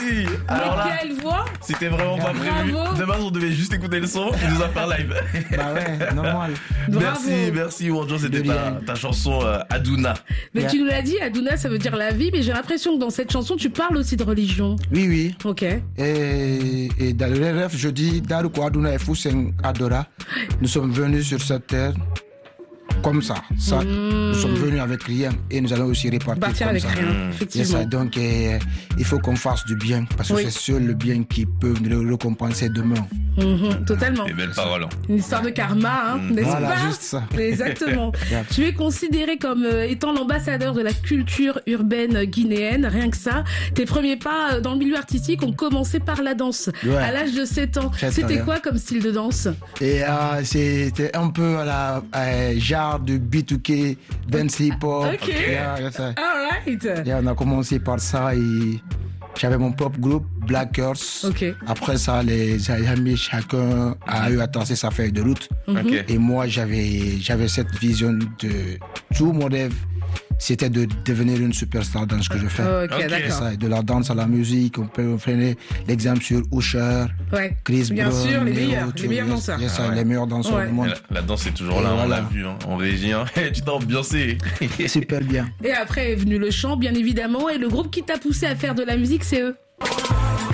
Merci. Alors là, quelle voix! c'était vraiment pas prévu. Bravo. Demain, on devait juste écouter le son. Il nous a fait live. Bah ouais, normal. Bravo. Merci Wonjo. C'était De rien. ta chanson Aduna. Mais Yeah. tu nous l'as dit, Aduna, ça veut dire la vie, mais j'ai l'impression que dans cette chanson, tu parles aussi de religion. Oui, oui. Ok. Et dans le rêve, je dis, Daruko Aduna et Fousseng Adora, nous sommes venus sur cette terre comme ça. Nous sommes venus avec rien et nous allons aussi repartir Partir comme avec ça. rien, effectivement. C'est ça. Donc, il faut qu'on fasse du bien parce que Oui. c'est seul le bien qui peut nous le récompenser demain. Totalement. Et belles paroles. Une histoire de karma, hein, n'est-ce Voilà, pas? juste ça. Exactement. Yeah. Tu es considéré comme étant l'ambassadeur de la culture urbaine guinéenne, rien que ça. Tes premiers pas dans le milieu artistique ont commencé par la danse. Ouais. À l'âge de 7 ans. 7 ans, C'était yeah. quoi comme style de danse? Et c'était un peu à la genre de B2K, dance hip-hop. Ok. Yeah, ça. Alright. Yeah, on a commencé par ça et j'avais mon propre groupe, Black Girls. Ok. Après ça, les amis, chacun a eu à tracer sa feuille de route. Ok. Et moi, j'avais cette vision de tout mon rêve. C'était de devenir une superstar dans ce que je fais. Ok, Ok. d'accord. Ça, de la danse à la musique, on peut prendre l'exemple sur Usher, Ouais. Chris Bien Brown, sûr, les Neo, meilleurs tout. danseurs. Yes, Ah ouais. les meilleurs danseurs Ouais. du monde. La danse est toujours Et là, on voilà. l'a vu hein, en régie. Hein. Tu t'es ambiancé. Super bien. Et après est venu le chant, bien évidemment. Et le groupe qui t'a poussé à faire de la musique, c'est eux.